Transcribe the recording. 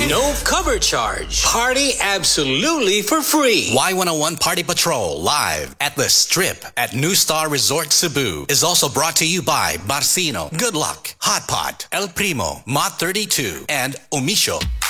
No cover charge. Party absolutely for free. Y101 Party Patrol live at the Strip at New Star Resort Cebu is also brought to you by Marcino, Good Luck, Hot Pot, El Primo, Mod 32, and Omisho.